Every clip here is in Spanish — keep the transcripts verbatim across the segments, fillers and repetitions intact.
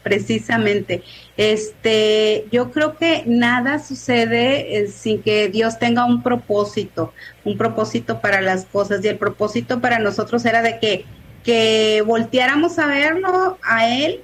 precisamente. Este, yo creo que nada sucede eh, sin que Dios tenga un propósito, un propósito para las cosas, y el propósito para nosotros era de que, que volteáramos a verlo a Él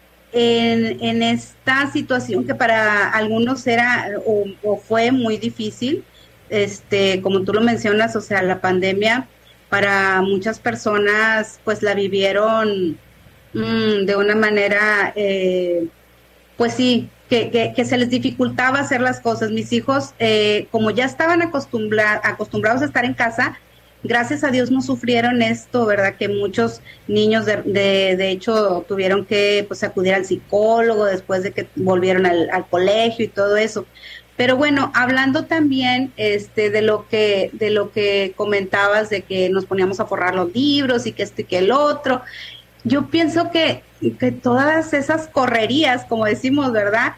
en, en esta situación que para algunos era o, o fue muy difícil, este, como tú lo mencionas, o sea, la pandemia para muchas personas pues la vivieron mm, de una manera, eh, pues sí, que, que, que se les dificultaba hacer las cosas. Mis hijos, eh, como ya estaban acostumbra, acostumbrados a estar en casa, gracias a Dios no sufrieron esto, ¿verdad? Que muchos niños de, de, de hecho tuvieron que pues acudir al psicólogo después de que volvieron al, al colegio y todo eso. Pero bueno, hablando también este de lo que de lo que comentabas de que nos poníamos a forrar los libros y que esto y que el otro, yo pienso que, que todas esas correrías, como decimos, ¿verdad?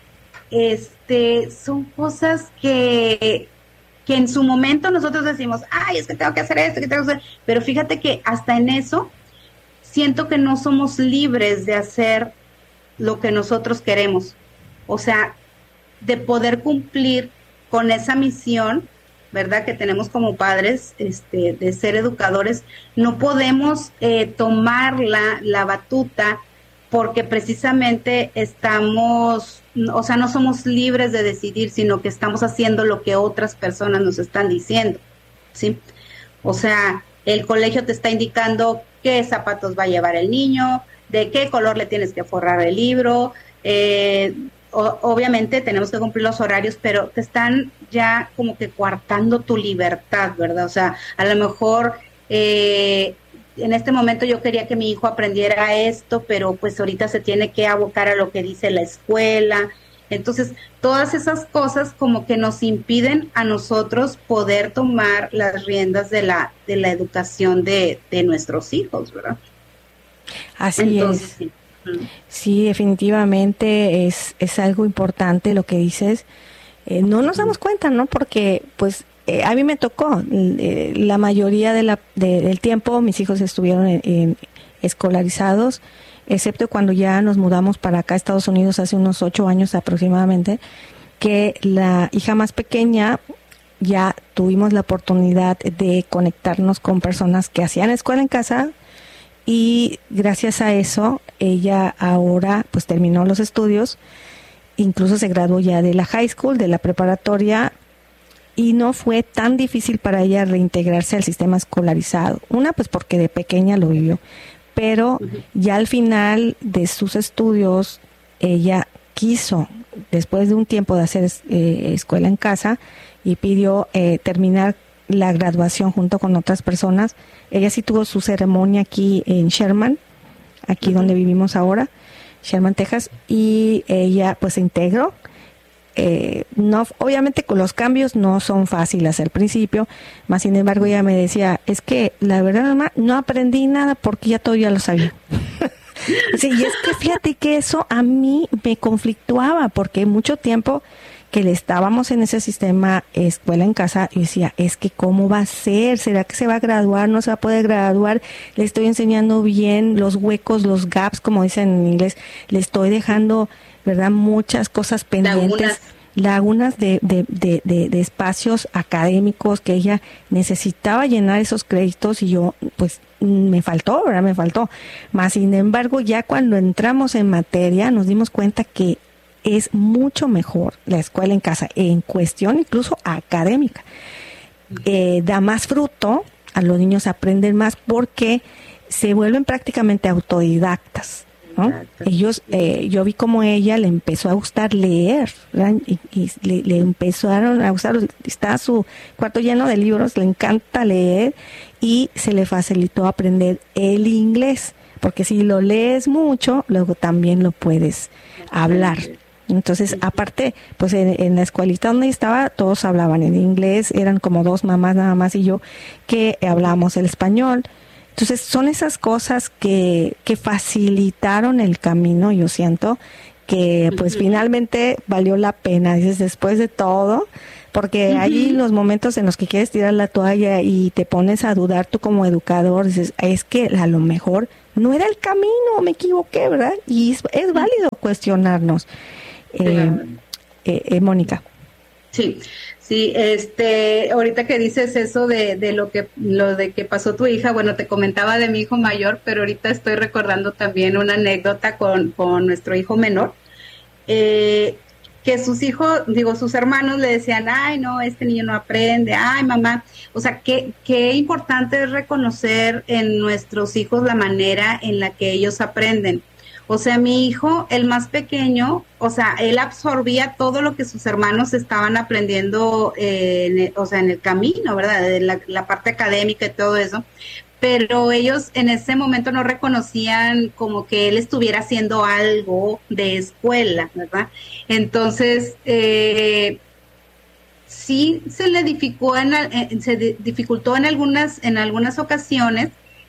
Este son cosas que que en su momento nosotros decimos, ay, es que tengo que hacer esto, que tengo que hacer, pero fíjate que hasta en eso siento que no somos libres de hacer lo que nosotros queremos, o sea, de poder cumplir con esa misión, ¿verdad? Que tenemos como padres, este, de ser educadores, no podemos eh, tomar la, la batuta porque precisamente estamos, o sea, no somos libres de decidir, sino que estamos haciendo lo que otras personas nos están diciendo, ¿sí? O sea, el colegio te está indicando qué zapatos va a llevar el niño, de qué color le tienes que forrar el libro, eh, o, obviamente tenemos que cumplir los horarios, pero te están ya como que coartando tu libertad, ¿verdad? O sea, a lo mejor eh, en este momento yo quería que mi hijo aprendiera esto, pero pues ahorita se tiene que abocar a lo que dice la escuela. Entonces, todas esas cosas como que nos impiden a nosotros poder tomar las riendas de la de la educación de, de nuestros hijos, ¿verdad? Así Entonces, es. sí. Sí, definitivamente es, es algo importante lo que dices. Eh, no nos damos cuenta, ¿no? Porque, pues, eh, a mí me tocó. Eh, la mayoría de la, de, del tiempo mis hijos estuvieron en, en escolarizados, excepto cuando ya nos mudamos para acá a Estados Unidos hace unos ocho años aproximadamente, que la hija más pequeña ya tuvimos la oportunidad de conectarnos con personas que hacían escuela en casa. Y gracias a eso, ella ahora pues terminó los estudios, incluso se graduó ya de la high school, de la preparatoria, y no fue tan difícil para ella reintegrarse al sistema escolarizado. Una, pues porque de pequeña lo vivió, pero uh-huh. ya al final de sus estudios, ella quiso, después de un tiempo de hacer eh, escuela en casa, y pidió eh, terminar la graduación junto con otras personas. Ella sí tuvo su ceremonia aquí en Sherman, aquí uh-huh. donde vivimos ahora, Sherman, Texas, y ella pues se integró. Eh, no, obviamente con los cambios no son fáciles al principio, más sin embargo ella me decía, es que la verdad mamá, no aprendí nada porque ya todo ya lo sabía. Sí, y es que fíjate que eso a mí me conflictuaba porque mucho tiempo que le estábamos en ese sistema escuela en casa, y decía, es que cómo va a ser, será que se va a graduar, no se va a poder graduar, le estoy enseñando bien los huecos, los gaps, como dicen en inglés, le estoy dejando, ¿verdad?, muchas cosas pendientes, lagunas, lagunas de, de, de, de, de espacios académicos que ella necesitaba llenar esos créditos, y yo, pues, me faltó, ¿verdad?, me faltó, más sin embargo, ya cuando entramos en materia, nos dimos cuenta que es mucho mejor la escuela en casa, en cuestión incluso académica. Eh, da más fruto, a los niños aprenden más porque se vuelven prácticamente autodidactas, ¿no? Ellos, eh, yo vi como ella le empezó a gustar leer, ¿verdad? y, y le, le empezaron a gustar, está su cuarto lleno de libros, le encanta leer, y se le facilitó aprender el inglés, porque si lo lees mucho, luego también lo puedes hablar. Entonces, aparte, pues en, en la escuelita donde estaba, todos hablaban en inglés, eran como dos mamás nada más y yo que hablábamos el español. Entonces, son esas cosas que, que facilitaron el camino, yo siento, que pues uh-huh. finalmente valió la pena, dices, después de todo, porque uh-huh. hay los momentos en los que quieres tirar la toalla y te pones a dudar tú como educador, dices, es que a lo mejor no era el camino, me equivoqué, ¿verdad? Y es, es válido cuestionarnos. Eh, eh, eh, Mónica. Sí, sí, este, ahorita que dices eso de, de lo que, lo de que pasó tu hija, bueno, te comentaba de mi hijo mayor, pero ahorita estoy recordando también una anécdota con, con nuestro hijo menor, eh, que sus hijos, digo, sus hermanos le decían, ay, no, este niño no aprende, ay, mamá, o sea, qué, qué importante es reconocer en nuestros hijos la manera en la que ellos aprenden. O sea, mi hijo, el más pequeño, o sea, él absorbía todo lo que sus hermanos estaban aprendiendo, eh, en el, o sea, en el camino, ¿verdad? De la, la parte académica y todo eso. Pero ellos en ese momento no reconocían como que él estuviera haciendo algo de escuela, ¿verdad? Entonces, eh, sí se le dificultó en, en, se dificultó en algunas, en algunas ocasiones.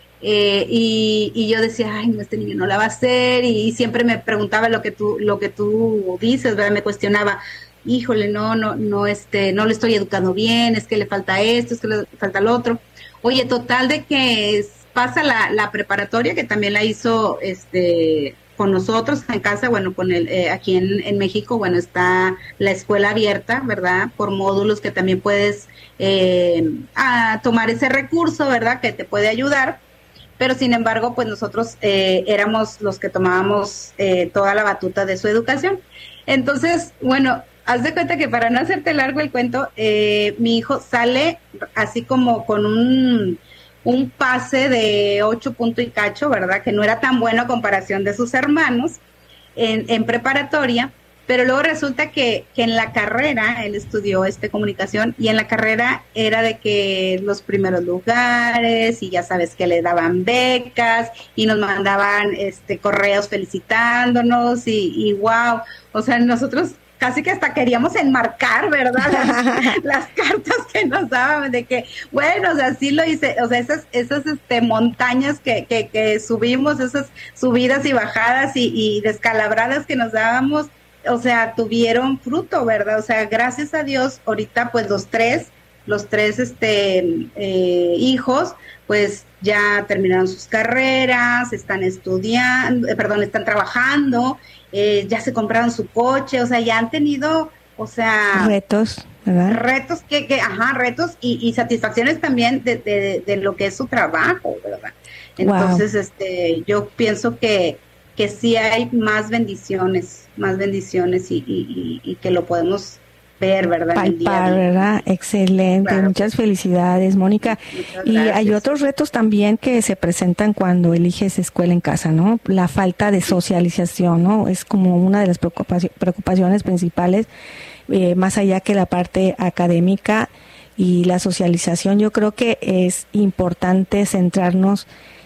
Eh, y, y yo decía, ay, no, este niño no la va a hacer, y, y siempre me preguntaba lo que tú, lo que tú dices, ¿verdad? Me cuestionaba, híjole, no, no, no, este, no le estoy educando bien, es que le falta esto, es que le falta lo otro. Oye, total de que es, pasa la, la preparatoria, que también la hizo, este, con nosotros en casa, bueno, con el, eh, aquí en, en México, bueno, está la escuela abierta, ¿verdad? Por módulos que también puedes eh, a tomar ese recurso, ¿verdad? Que te puede ayudar. Pero sin embargo, pues nosotros eh, éramos los que tomábamos eh, toda la batuta de su educación. Entonces, bueno, haz de cuenta que para no hacerte largo el cuento, eh, mi hijo sale así como con un, un pase de ocho puntos y cacho, ¿verdad? Que no era tan bueno a comparación de sus hermanos en, en preparatoria. Pero luego resulta que, que en la carrera, él estudió este comunicación, y en la carrera era de que los primeros lugares, y ya sabes que le daban becas, y nos mandaban este correos felicitándonos, y, y wow, o sea, nosotros casi que hasta queríamos enmarcar, ¿verdad? Las, las cartas que nos daban, de que, bueno, o sea, sí lo hice, o sea, esas, esas este, montañas que, que, que subimos, esas subidas y bajadas y, y descalabradas que nos dábamos, o sea, tuvieron fruto, ¿verdad? O sea, gracias a Dios, ahorita pues los tres, los tres este eh, hijos, pues ya terminaron sus carreras, están estudiando, eh, perdón, están trabajando, eh, ya se compraron su coche, o sea, ya han tenido, o sea... Retos, ¿verdad? Retos que, que ajá, retos y, y satisfacciones también de, de, de lo que es su trabajo, ¿verdad? Entonces, wow. este, yo pienso que que sí hay más bendiciones, más bendiciones y, y, y, y que lo podemos ver, ¿verdad? Palpar, el día a día. ¿verdad? Excelente, claro. Muchas felicidades, Mónica. Muchas y gracias. Hay otros retos también que se presentan cuando eliges escuela en casa, ¿no? La falta de socialización, ¿no? Es como una de las preocupaciones principales, eh, más allá que la parte académica y la socialización. Yo creo que es importante centrarnos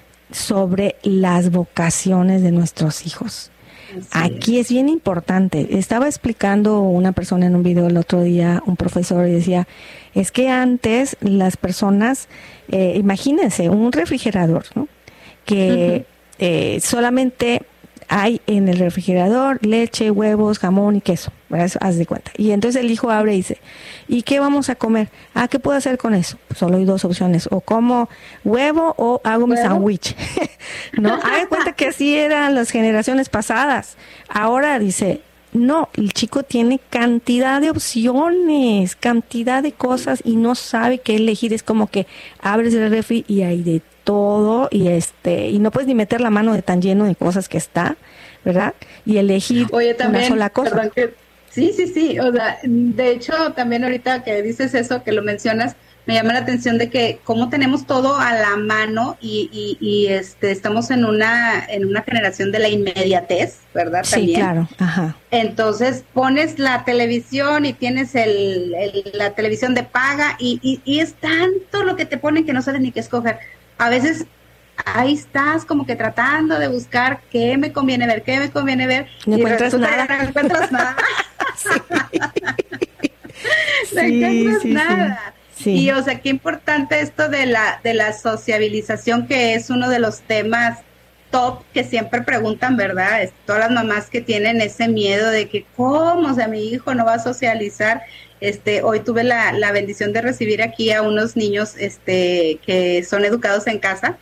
sobre las vocaciones de nuestros hijos. Así Aquí es. es bien importante. Estaba explicando una persona en un video el otro día, un profesor, y decía, es que antes las personas, eh, imagínense, un refrigerador, ¿no? Que uh-huh. eh, solamente hay en el refrigerador leche, huevos, jamón y queso, ¿verdad? Haz de cuenta. Y entonces el hijo abre y dice, ¿y qué vamos a comer? Ah, ¿qué puedo hacer con eso? Pues solo hay dos opciones, o como huevo o hago mi sándwich. ¿No? Haz de cuenta que así eran las generaciones pasadas. Ahora dice, no, el chico tiene cantidad de opciones, cantidad de cosas y no sabe qué elegir. Es como que abres el refri y hay de todo y este y no puedes ni meter la mano de tan lleno de cosas que está, ¿verdad? Y elegir Oye, también, una sola cosa. Perdón, que, sí, sí, sí. O sea, de hecho, también ahorita que dices eso, que lo mencionas, me llama la atención de que cómo tenemos todo a la mano y, y, y este estamos en una en una generación de la inmediatez, ¿verdad? Sí, también. Claro. Ajá. Entonces pones la televisión y tienes el, el la televisión de paga y, y, y es tanto lo que te ponen que no sabes ni qué escoger. A veces ahí estás como que tratando de buscar qué me conviene ver, qué me conviene ver. No y encuentras nada. No encuentras nada. Sí. No sí, encuentras sí, nada. Sí. Sí. Y o sea, qué importante esto de la de la sociabilización, que es uno de los temas top que siempre preguntan, ¿verdad? Es, todas las mamás que tienen ese miedo de que cómo, o sea, mi hijo no va a socializar. Este, hoy tuve la, la bendición de recibir aquí a unos niños este, que son educados en casa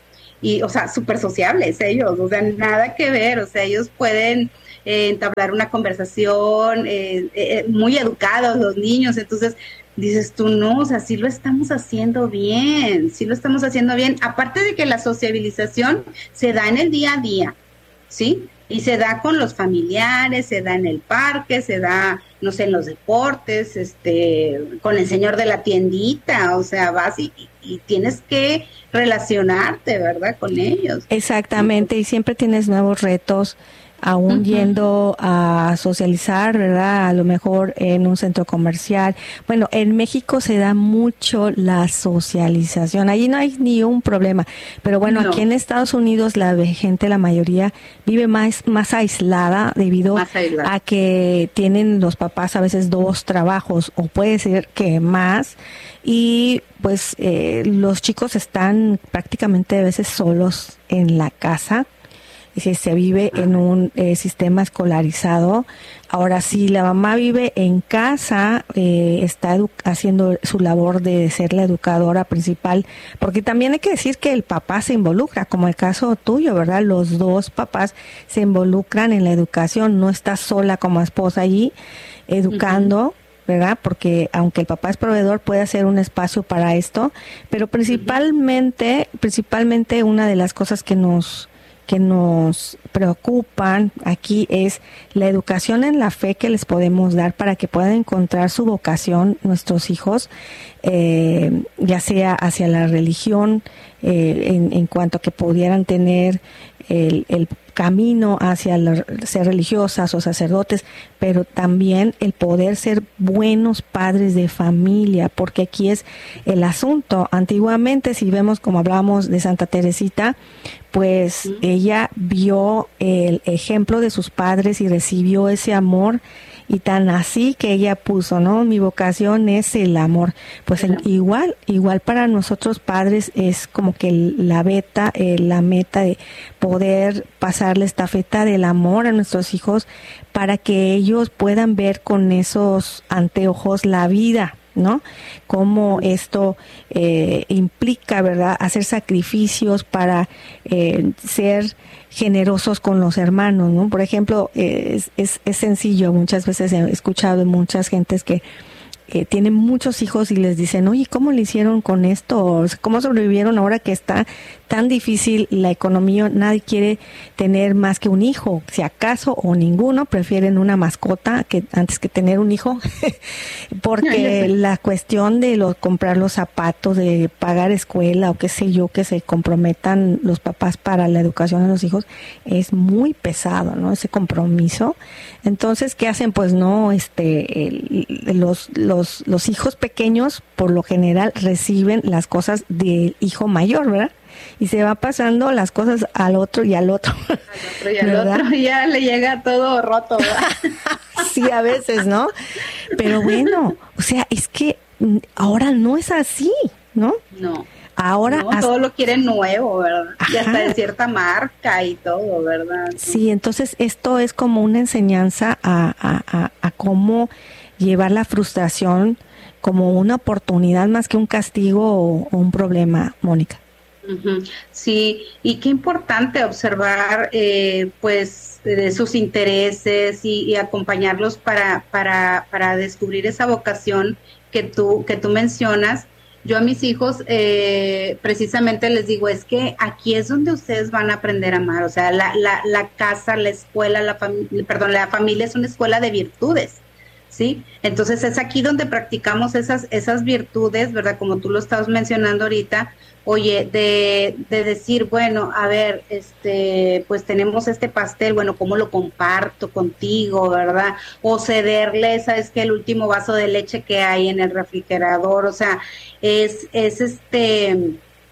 y, o sea, súper sociables ellos, o sea, nada que ver, o sea, ellos pueden eh, entablar una conversación, eh, eh, muy educados los niños, entonces dices tú, no, o sea, sí lo estamos haciendo bien, sí lo estamos haciendo bien, aparte de que la sociabilización se da en el día a día, ¿sí? Y se da con los familiares, se da en el parque, se da, no sé, en los deportes, este, con el señor de la tiendita, o sea, vas y, y tienes que relacionarte, ¿verdad?, con ellos. Exactamente, y siempre tienes nuevos retos, aún uh-huh. yendo a socializar, ¿verdad? A lo mejor en un centro comercial. Bueno, en México se da mucho la socialización, ahí no hay ni un problema, pero bueno, no. Aquí en Estados Unidos la gente, la mayoría, vive más, más aislada debido más aislada. a que tienen los papás a veces dos trabajos, o puede ser que más, y pues eh, los chicos están prácticamente a veces solos en la casa. Si se vive en un eh, sistema escolarizado. Ahora, si la mamá vive en casa, eh, está edu- haciendo su labor de ser la educadora principal, porque también hay que decir que el papá se involucra, como el caso tuyo, ¿verdad? Los dos papás se involucran en la educación, no está sola como esposa allí educando, uh-huh. ¿verdad? Porque aunque el papá es proveedor, puede hacer un espacio para esto, pero principalmente, uh-huh. principalmente una de las cosas que nos que nos preocupan aquí es la educación en la fe que les podemos dar para que puedan encontrar su vocación nuestros hijos, eh, ya sea hacia la religión, eh, en, en cuanto a que pudieran tener el, el camino hacia la, ser religiosas o sacerdotes, pero también el poder ser buenos padres de familia, porque aquí es el asunto. Antiguamente, si vemos como hablábamos de Santa Teresita, pues sí. ella vio el ejemplo de sus padres y recibió ese amor, y tan así que ella puso, ¿no? Mi vocación es el amor. Pues el, igual, igual para nosotros padres es como que la beta, eh, la meta de poder pasar la estafeta del amor a nuestros hijos para que ellos puedan ver con esos anteojos la vida, ¿no? Cómo esto eh, implica, ¿verdad?, hacer sacrificios para eh, ser generosos con los hermanos, ¿no? Por ejemplo, eh, es, es, es sencillo, muchas veces he escuchado de muchas gentes que eh, tienen muchos hijos y les dicen, oye, ¿cómo le hicieron con esto? ¿Cómo sobrevivieron ahora que está tan difícil la economía? Nadie quiere tener más que un hijo, si acaso, o ninguno, prefieren una mascota que antes que tener un hijo, porque la cuestión de los, comprar los zapatos, de pagar escuela o qué sé yo, que se comprometan los papás para la educación de los hijos, es muy pesado, ¿no? Ese compromiso. Entonces, ¿qué hacen? Pues no, este, el, los, los, los hijos pequeños, por lo general, reciben las cosas del hijo mayor, ¿verdad? Y se va pasando las cosas al otro y al otro. Al otro y al ¿verdad? Otro, ya le llega todo roto, ¿verdad? Sí, a veces, ¿no? Pero bueno, o sea, es que ahora no es así, ¿no? No. Ahora no, hasta... todo lo quieren nuevo, ¿verdad? Ajá. Y hasta de cierta marca y todo, ¿verdad? Sí, entonces esto es como una enseñanza a, a, a, a cómo llevar la frustración como una oportunidad más que un castigo o, o un problema, Mónica. Uh-huh. Sí, y qué importante observar eh, pues de sus intereses y, y acompañarlos para, para, para descubrir esa vocación que tú, que tú mencionas. Yo a mis hijos eh, precisamente les digo, es que aquí es donde ustedes van a aprender a amar, o sea, la, la, la casa, la escuela, la familia, perdón, la familia es una escuela de virtudes, ¿sí? Entonces es aquí donde practicamos esas, esas virtudes, ¿verdad? Como tú lo estabas mencionando ahorita, oye, de, de decir, bueno, a ver, este, pues tenemos este pastel, bueno, ¿cómo lo comparto contigo, verdad? O cederle, ¿sabes qué? El último vaso de leche que hay en el refrigerador, o sea, es, es este,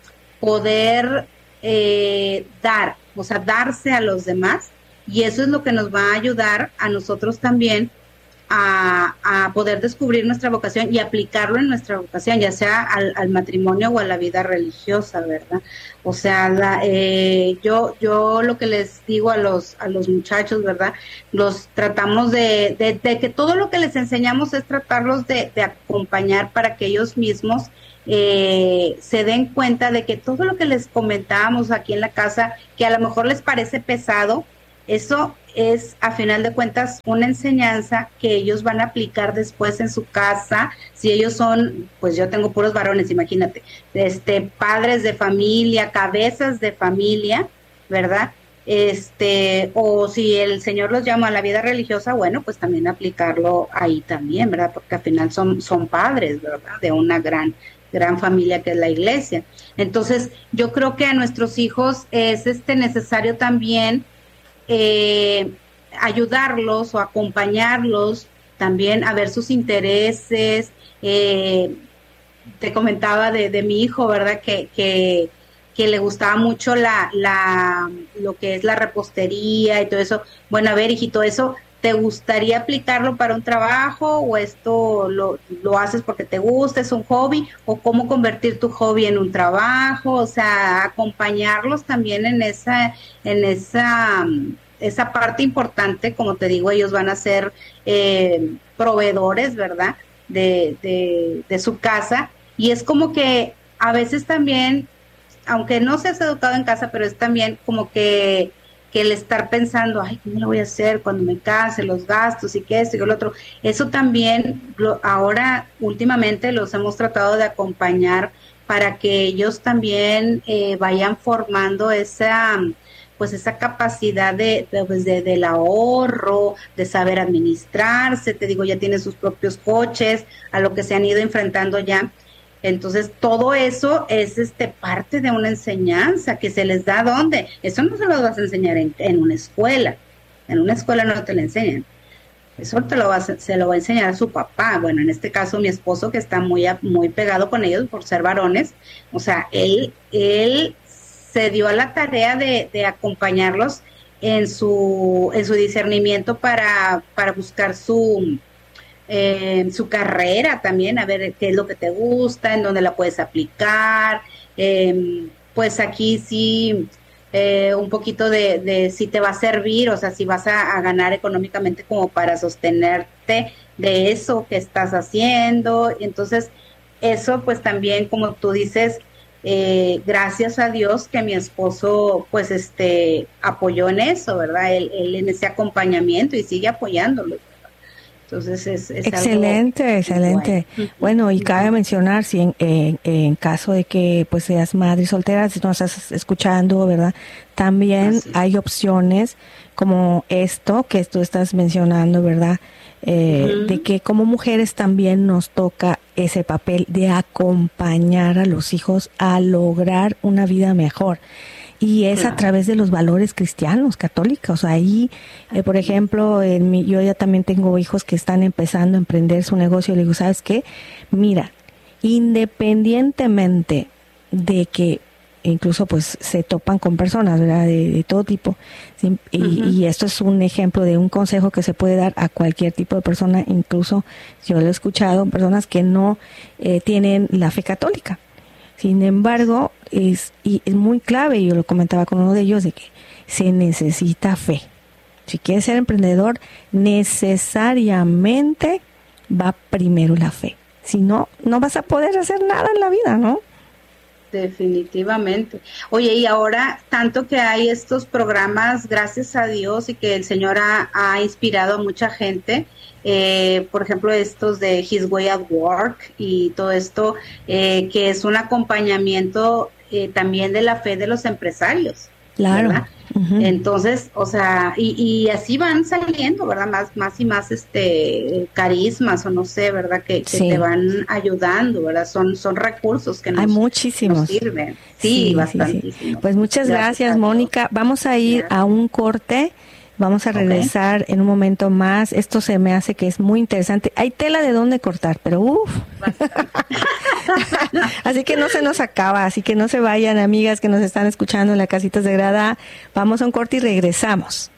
poder eh, dar, o sea, darse a los demás, y eso es lo que nos va a ayudar a nosotros también a, a poder descubrir nuestra vocación y aplicarlo en nuestra vocación, ya sea al, al matrimonio o a la vida religiosa, ¿verdad? O sea, la, eh, yo yo lo que les digo a los a los muchachos, ¿verdad? Los tratamos de, de, de que todo lo que les enseñamos es tratarlos de, de acompañar para que ellos mismos eh, se den cuenta de que todo lo que les comentábamos aquí en la casa, que a lo mejor les parece pesado, eso es a final de cuentas una enseñanza que ellos van a aplicar después en su casa. Si ellos son, pues yo tengo puros varones, imagínate, este padres de familia, cabezas de familia, ¿verdad? Este, o si el Señor los llama a la vida religiosa, bueno, pues también aplicarlo ahí también, ¿verdad? Porque al final son son padres, ¿verdad? De una gran gran familia que es la iglesia. Entonces, yo creo que a nuestros hijos es este necesario también Eh, ayudarlos o acompañarlos también a ver sus intereses. Eh, te comentaba de, de mi hijo, ¿verdad? Que, que, que le gustaba mucho la, la, lo que es la repostería y todo eso. Bueno, a ver, hijito, eso, ¿te gustaría aplicarlo para un trabajo o esto lo, lo haces porque te gusta, es un hobby? ¿O cómo convertir tu hobby en un trabajo? O sea, acompañarlos también en esa, en esa, esa parte importante. Como te digo, ellos van a ser eh, proveedores, ¿verdad? De, de, de su casa. Y es como que a veces también, aunque no seas educado en casa, pero es también como que que el estar pensando, ay, ¿cómo lo voy a hacer cuando me case, los gastos y qué esto y lo otro? Eso también, lo, ahora últimamente los hemos tratado de acompañar para que ellos también eh, vayan formando esa, pues esa capacidad de, de, pues de, del ahorro, de saber administrarse. Te digo, ya tienen sus propios coches, a lo que se han ido enfrentando ya. Entonces, todo eso es este parte de una enseñanza que se les da. ¿Dónde? Eso no se lo vas a enseñar en, en una escuela. En una escuela no te lo enseñan. Eso te lo vas, se lo va a enseñar a su papá. Bueno, en este caso, mi esposo, que está muy, muy pegado con ellos por ser varones. O sea, él, él se dio a la tarea de, de acompañarlos en su, en su discernimiento para, para buscar su... Eh, su carrera también, a ver qué es lo que te gusta, en dónde la puedes aplicar. Eh, pues aquí sí, eh, un poquito de, de si te va a servir, o sea, si vas a, a ganar económicamente como para sostenerte de eso que estás haciendo. Entonces, eso pues también, como tú dices, eh, gracias a Dios que mi esposo pues este apoyó en eso, ¿verdad? Él, él en ese acompañamiento y sigue apoyándolo. Entonces es, es excelente, algo excelente. Bueno. bueno, y cabe mencionar, si en, en, en caso de que pues seas madre soltera, si nos estás escuchando, ¿verdad? También Así. hay opciones como esto que tú estás mencionando, ¿verdad? Eh, uh-huh. De que como mujeres también nos toca ese papel de acompañar a los hijos a lograr una vida mejor. Y es claro. a través de los valores cristianos, católicos. Ahí, eh, por ejemplo, en mi, yo ya también tengo hijos que están empezando a emprender su negocio. Le digo, ¿sabes qué? Mira, independientemente de que incluso pues se topan con personas, ¿verdad? De, de todo tipo. ¿Sí? Y, uh-huh. y esto es un ejemplo de un consejo que se puede dar a cualquier tipo de persona. Incluso yo lo he escuchado, personas que no eh, tienen la fe católica. Sin embargo, es, y es muy clave, y yo lo comentaba con uno de ellos, de que se necesita fe. Si quieres ser emprendedor, necesariamente va primero la fe. Si no, no vas a poder hacer nada en la vida, ¿no? Definitivamente. Oye, y ahora tanto que hay estos programas, gracias a Dios, y que el Señor ha, ha inspirado a mucha gente, eh, por ejemplo, estos de His Way at Work y todo esto, eh, que es un acompañamiento eh, también de la fe de los empresarios. Claro. ¿Verdad? Uh-huh. Entonces, o sea, y, y así van saliendo, ¿verdad? Más, más y más este carismas, o no sé, ¿verdad? Que, que sí. te van ayudando, ¿verdad? Son, son recursos que nos, hay muchísimos. nos sirven. Sí, sí bastantísimos. Sí, sí. Pues muchas gracias, gracias Mónica. Vamos a ir gracias. a un corte. Vamos a regresar okay. en un momento más. Esto se me hace que es muy interesante. Hay tela de dónde cortar, pero uff. Así que no se nos acaba. Así que no se vayan, amigas que nos están escuchando en la Casitas de Grada. Vamos a un corte y regresamos.